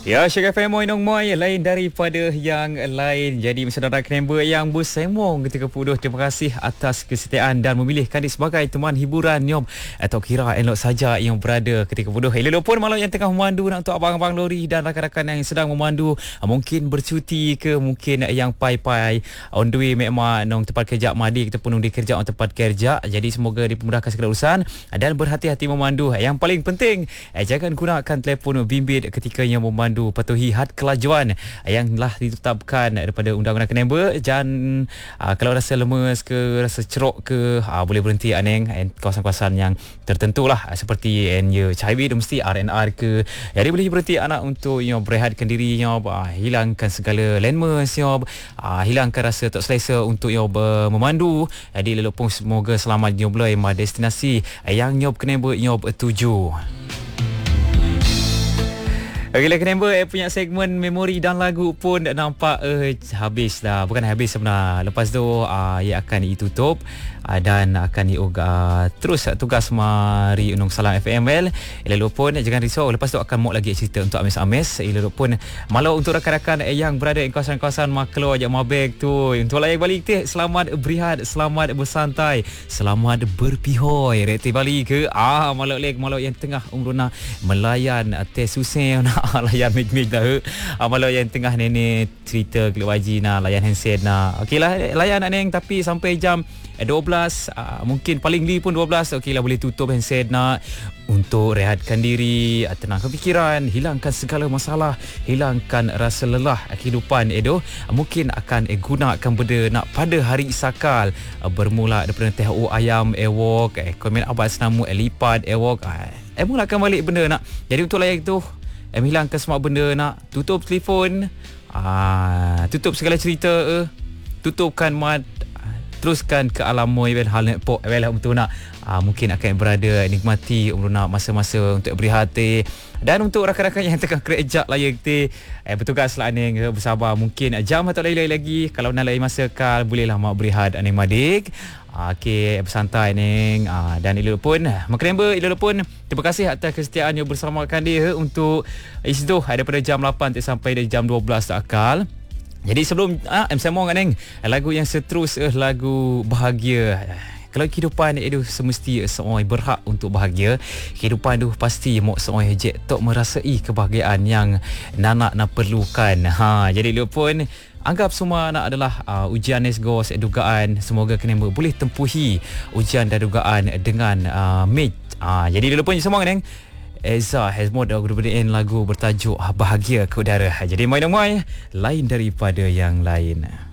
Ya, Syek FM Moi Nong Moi lain daripada yang lain. Jadi saudara Knember yang bersemong ketika puduh, terima kasih atas kesetiaan dan memilih kami sebagai teman hiburan nyom atau kira elok saja yang berada ketika puduh. Elok pun malam yang tengah memandu nak untuk abang-abang lori dan rakan-rakan yang sedang memandu, mungkin bercuti ke, mungkin yang pai-pai on the way memang nong tempat kerja madi ataupun di kerja on tempat kerja. Jadi semoga dipermudahkan segala urusan dan berhati-hati memandu. Yang paling penting, jangan gunakan telefon bimbit ketika yang memandu. Patuhi had kelajuan yang telah ditetapkan daripada Undang-Undang Knember. Dan kalau rasa lemes ke, rasa cerok ke, boleh berhenti aneng kawasan-kawasan yang tertentu lah, seperti Chaiwi mesti RNR ke. Jadi boleh berhenti anak untuk berehatkan diri, hilangkan segala landmarks, hilangkan rasa tak selesa untuk memandu. Jadi lelok pun semoga selamat nyoblah destinasi yang nyob Knember nyob tuju. Okeylah, Knember punya segmen memori dan lagu pun nampak habis dah. Bukan habis sebenarnya. Lepas tu ia akan ditutup dan akan terus tugas mari Unung Salam FML. Lalu pun jangan risau, lepas tu akan mau lagi cerita untuk Amis-Amis. Lalu pun malau untuk rakan-rakan yang berada di kawasan-kawasan Maklo ajak mabek tu, untuk layak balik teh, selamat berehat, selamat bersantai, selamat berpihoy. Reti balik ke malau yang tengah umruna melayan teh susah nak layan mig-mig dah. Malau yang tengah nenek cerita keluar haji nak layan handset nak. Okeylah, layan neng tapi sampai jam 12, mungkin paling li pun 12. Okeylah, boleh tutup handset nak untuk rehatkan diri, tenangkan fikiran, hilangkan segala masalah, hilangkan rasa lelah kehidupan mungkin akan gunakan benda nak pada hari isakal, bermula daripada teh ayam ewok, komen abad senamu lipat ewok, mulakan balik benda nak. Jadi untuk layak tu hilangkan semua benda nak, tutup telefon, tutup segala cerita, tutupkan mat, teruskan ke alam moy hal nak pok betul nak. Mungkin akan berada nikmati umruna masa-masa untuk berhati. Dan untuk rakan-rakan yang tengah kerja layak bertugas lah aning bersabar, mungkin jam atau lain-lain lagi. Kalau nak lain masa kal, bolehlah mau berehat aning madik. Okey, bersantai neng. Dan Ilul pun Knember, Ilul pun terima kasih atas kesetiaan yang bersamakan dia untuk itu daripada jam 8 sampai jam 12 akal. Jadi sebelum semua neng, lagu yang seterus lagu bahagia. Kalau kehidupan itu semesti semua berhak untuk bahagia. Kehidupan itu pasti mau semua je tok merasai kebahagiaan yang nak perlukan. Jadi lu pun anggap semua nak adalah ujian nesgos dugaan. Semoga Knember boleh tempuhi ujian dan dugaan dengan jadi lu pun semua neng. Eza Hasmod berberikan lagu bertajuk Bahagia ke Udara. Jadi Moi Nong Moi lain daripada yang lain.